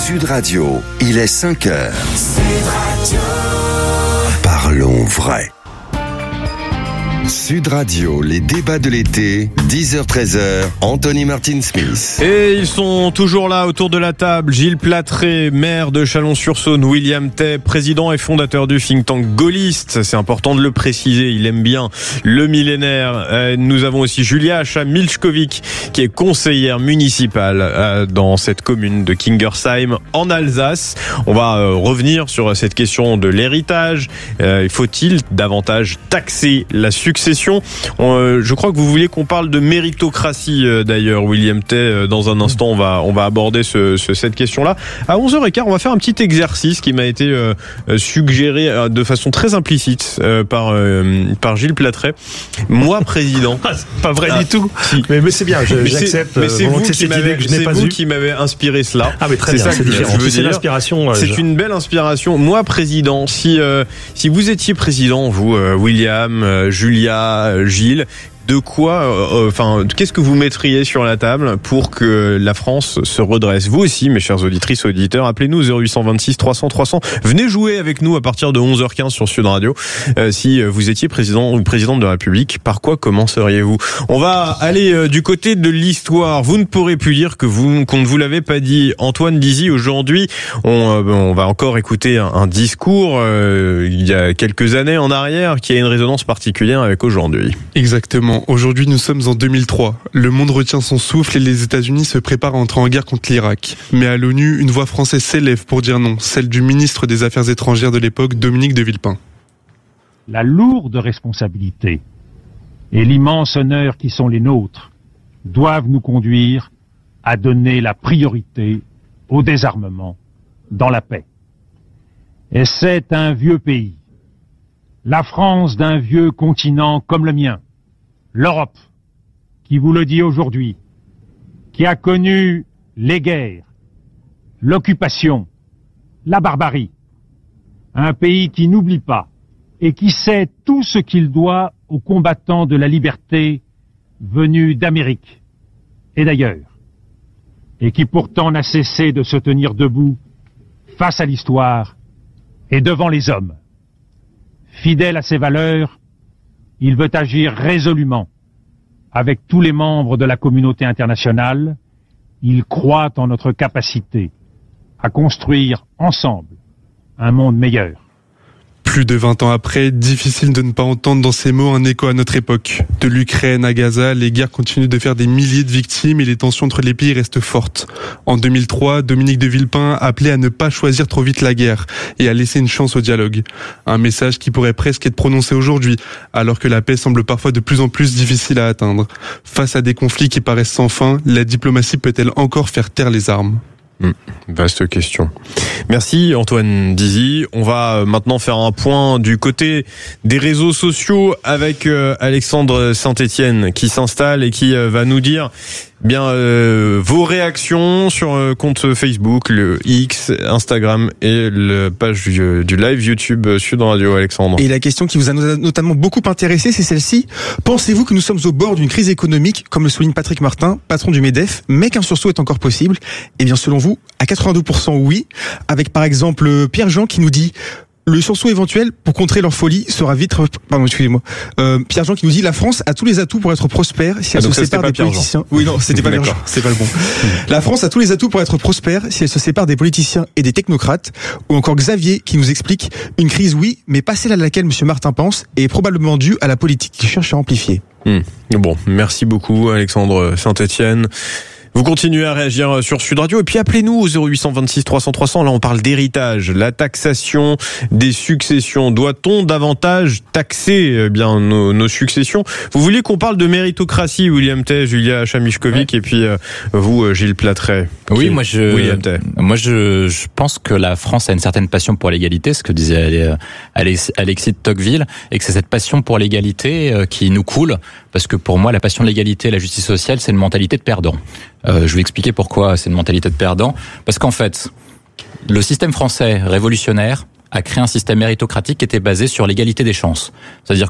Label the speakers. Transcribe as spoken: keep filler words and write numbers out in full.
Speaker 1: Sud Radio, il est cinq heures. Sud Radio. Parlons vrai. Sud Radio, les débats de l'été, dix heures treize heures, Anthony Martin-Smith.
Speaker 2: Et ils sont toujours là autour de la table. Gilles Platré, maire de Chalon-sur-Saône, William Tay, président et fondateur du think tank gaulliste. C'est important de le préciser, il aime bien le millénaire. Euh, nous avons aussi Julia Acha-Milchkovic, qui est conseillère municipale euh, dans cette commune de Kingersheim, en Alsace. On va euh, revenir sur cette question de l'héritage. Euh, faut-il davantage taxer la succession? Euh, je crois que vous vouliez qu'on parle de méritocratie euh, d'ailleurs, William Tay. Euh, dans un instant, on va on va aborder ce, ce, cette question-là. À onze heures quinze, on va faire un petit exercice qui m'a été euh, suggéré euh, de façon très implicite euh, par euh, par Gilles Platré. Moi, président.
Speaker 3: Pas vrai ah, du tout. Si. Mais, mais c'est bien. Je, mais j'accepte.
Speaker 2: C'est, mais c'est vous qui m'avez, que je n'ai c'est pas vous qui m'avez inspiré cela.
Speaker 3: Ah mais très c'est bien. Ça c'est différent.
Speaker 2: Je veux
Speaker 3: c'est
Speaker 2: dire.
Speaker 3: L'inspiration. Euh,
Speaker 2: c'est
Speaker 3: je...
Speaker 2: une belle inspiration. Moi, président, si euh, si vous étiez président, vous, euh, William, euh, Julia, Gilles, de quoi, euh, enfin, qu'est-ce que vous mettriez sur la table pour que la France se redresse? Vous aussi, mes chers auditrices, auditeurs, appelez-nous zéro huit deux six trois cents trois cents. Venez jouer avec nous à partir de onze heures quinze sur Sud Radio. Euh, si vous étiez président ou présidente de la République, par quoi commenceriez-vous? On va aller euh, du côté de l'histoire. Vous ne pourrez plus dire que vous, qu'on ne vous l'avait pas dit. Antoine Dizy, aujourd'hui, on, euh, on va encore écouter un, un discours euh, il y a quelques années en arrière qui a une résonance particulière avec aujourd'hui.
Speaker 4: Exactement. Aujourd'hui, nous sommes en deux mille trois. Le monde retient son souffle et les États-Unis se préparent à entrer en guerre contre l'Irak. Mais à l'ONU, une voix française s'élève pour dire non, celle du ministre des Affaires étrangères de l'époque, Dominique de Villepin.
Speaker 5: La lourde responsabilité et l'immense honneur qui sont les nôtres doivent nous conduire à donner la priorité au désarmement dans la paix. Et c'est un vieux pays, la France d'un vieux continent comme le mien, l'Europe, qui vous le dit aujourd'hui, qui a connu les guerres, l'occupation, la barbarie, un pays qui n'oublie pas et qui sait tout ce qu'il doit aux combattants de la liberté venus d'Amérique et d'ailleurs, et qui pourtant n'a cessé de se tenir debout face à l'histoire et devant les hommes. Fidèle à ses valeurs, il veut agir résolument avec tous les membres de la communauté internationale. Il croit en notre capacité à construire ensemble un monde meilleur.
Speaker 4: Plus de vingt ans après, difficile de ne pas entendre dans ces mots un écho à notre époque. De l'Ukraine à Gaza, les guerres continuent de faire des milliers de victimes et les tensions entre les pays restent fortes. En deux mille trois, Dominique de Villepin appelait à ne pas choisir trop vite la guerre et à laisser une chance au dialogue. Un message qui pourrait presque être prononcé aujourd'hui, alors que la paix semble parfois de plus en plus difficile à atteindre. Face à des conflits qui paraissent sans fin, la diplomatie peut-elle encore faire taire les armes ?
Speaker 2: Mmh, vaste question. Merci Antoine Dizy. On va maintenant faire un point du côté des réseaux sociaux avec euh, Alexandre Saint-Etienne qui s'installe et qui euh, va nous dire bien euh, vos réactions sur le compte Facebook, le X, Instagram et la page du, du live YouTube Sud Radio. Alexandre.
Speaker 6: Et la question qui vous a notamment beaucoup intéressé, c'est celle-ci. Pensez-vous que nous sommes au bord d'une crise économique, comme le souligne Patrick Martin, patron du MEDEF, mais qu'un sursaut est encore possible? Eh bien, selon vous, à quatre-vingt-douze pour cent oui, avec par exemple Pierre-Jean qui nous dit le sursaut éventuel pour contrer leur folie sera vite... Pardon, excusez-moi. Euh, Pierre-Jean qui nous dit la France a tous les atouts pour être prospère si elle ah, se sépare des politiciens. Oui, non, c'était pas Pierre-Jean, c'est pas le bon. La France a tous les atouts pour être prospère si elle se sépare des politiciens et des technocrates. Ou encore Xavier qui nous explique une crise oui, mais pas celle à laquelle M. Martin pense et est probablement due à la politique qui cherche à amplifier.
Speaker 2: Mmh. Bon, merci beaucoup Alexandre Saint-Etienne. Vous continuez à réagir sur Sud Radio et puis appelez-nous au zéro huit deux six trois cents trois cents. Là, on parle d'héritage, la taxation des successions. Doit-on davantage taxer eh bien nos, nos successions? Vous vouliez qu'on parle de méritocratie, William Tay, Julia Acha-Milchkovic, ouais. Et puis euh, vous, Gilles Platré.
Speaker 7: Oui, qui, moi je, William Tay. Moi je, je pense que la France a une certaine passion pour l'égalité, ce que disait Alex, Alexis de Tocqueville, et que c'est cette passion pour l'égalité qui nous coule, parce que pour moi, la passion de l'égalité et la justice sociale, c'est une mentalité de perdant. Euh, je vais expliquer pourquoi c'est une mentalité de perdant. Parce qu'en fait, le système français révolutionnaire a créé un système méritocratique qui était basé sur l'égalité des chances. C'est-à-dire